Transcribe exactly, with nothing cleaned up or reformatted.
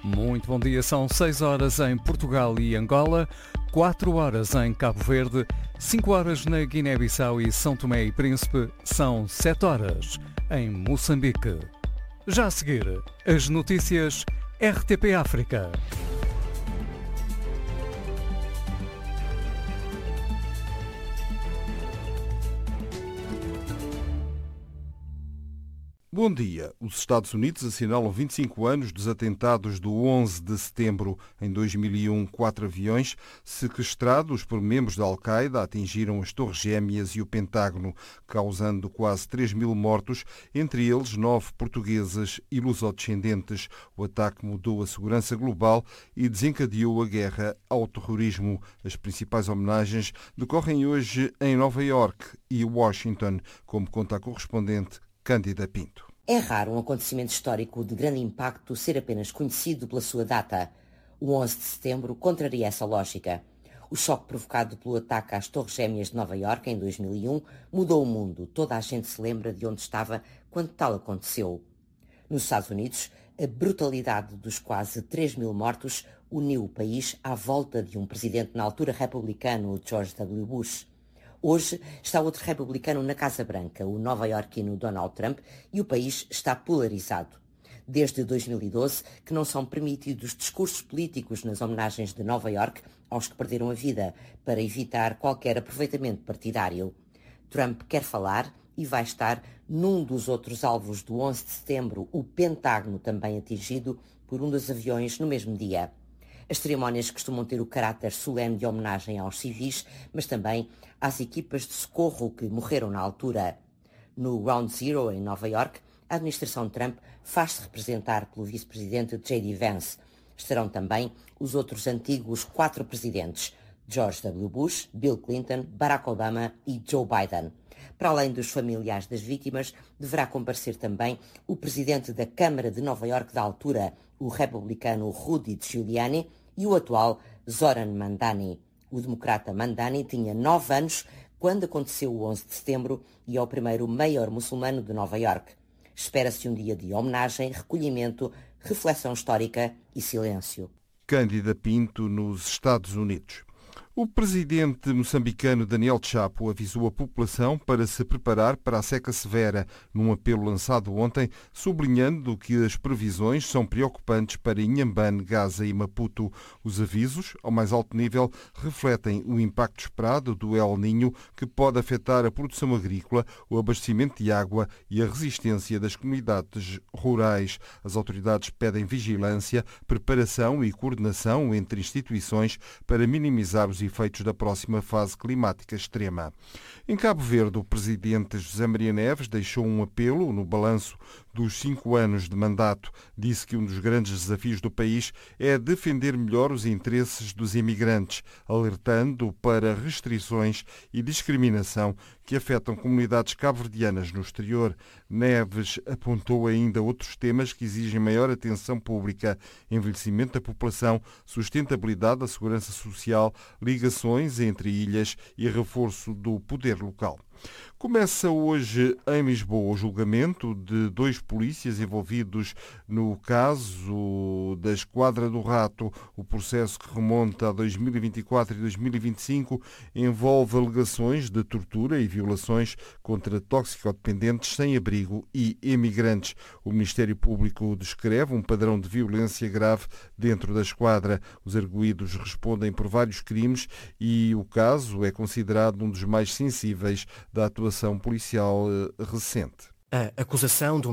Muito bom dia, são seis horas em Portugal e Angola, quatro horas em Cabo Verde, cinco horas na Guiné-Bissau e São Tomé e Príncipe, são sete horas em Moçambique. Já a seguir, as notícias R T P África. Bom dia. Os Estados Unidos assinalam vinte e cinco anos dos atentados do onze de setembro. Em dois mil e um, quatro aviões sequestrados por membros da Al-Qaeda atingiram as Torres Gêmeas e o Pentágono, causando quase três mil mortos, entre eles nove portugueses e lusodescendentes. O ataque mudou a segurança global e desencadeou a guerra ao terrorismo. As principais homenagens decorrem hoje em Nova Iorque e Washington, como conta a correspondente Cândida Pinto. É raro um acontecimento histórico de grande impacto ser apenas conhecido pela sua data. O onze de setembro contraria essa lógica. O choque provocado pelo ataque às Torres Gêmeas de Nova Iorque em dois mil e um mudou o mundo. Toda a gente se lembra de onde estava quando tal aconteceu. Nos Estados Unidos, a brutalidade dos quase três mil mortos uniu o país à volta de um presidente na altura republicano, George W. Bush. Hoje está outro republicano na Casa Branca, o nova-iorquino Donald Trump, e o país está polarizado. Desde dois mil e doze que não são permitidos discursos políticos nas homenagens de Nova Iorque aos que perderam a vida, para evitar qualquer aproveitamento partidário. Trump quer falar e vai estar num dos outros alvos do onze de setembro, o Pentágono, também atingido por um dos aviões no mesmo dia. As cerimónias costumam ter o caráter solene de homenagem aos civis, mas também às equipas de socorro que morreram na altura. No Ground Zero, em Nova Iorque, a administração Trump faz-se representar pelo vice-presidente J D Vance. Estarão também os outros antigos quatro presidentes, George W. Bush, Bill Clinton, Barack Obama e Joe Biden. Para além dos familiares das vítimas, deverá comparecer também o presidente da Câmara de Nova Iorque da altura, o republicano Rudy Giuliani, e o atual Zoran Mandani. O democrata Mandani tinha nove anos quando aconteceu o onze de setembro e é o primeiro mayor muçulmano de Nova Iorque. Espera-se um dia de homenagem, recolhimento, reflexão histórica e silêncio. Cândida Pinto, nos Estados Unidos. O presidente moçambicano Daniel Chapo avisou a população para se preparar para a seca severa, num apelo lançado ontem, sublinhando que as previsões são preocupantes para Inhambane, Gaza e Maputo. Os avisos, ao mais alto nível, refletem o impacto esperado do El Niño, que pode afetar a produção agrícola, o abastecimento de água e a resistência das comunidades rurais. As autoridades pedem vigilância, preparação e coordenação entre instituições para minimizar os efeitos da próxima fase climática extrema. Em Cabo Verde, o presidente José Maria Neves deixou um apelo no balanço dos cinco anos de mandato. Disse que um dos grandes desafios do país é defender melhor os interesses dos imigrantes, alertando para restrições e discriminação que afetam comunidades cabo-verdianas no exterior. Neves apontou ainda outros temas que exigem maior atenção pública: envelhecimento da população, sustentabilidade da segurança social, ligações entre ilhas e reforço do poder local. Começa hoje em Lisboa o julgamento de dois polícias envolvidos no caso da Esquadra do Rato. O processo, que remonta a dois mil e vinte e quatro e dois mil e vinte e cinco, envolve alegações de tortura e violações contra toxicodependentes sem abrigo e emigrantes. O Ministério Público descreve um padrão de violência grave dentro da Esquadra. Os arguidos respondem por vários crimes e o caso é considerado um dos mais sensíveis da atuação policial recente. A acusação do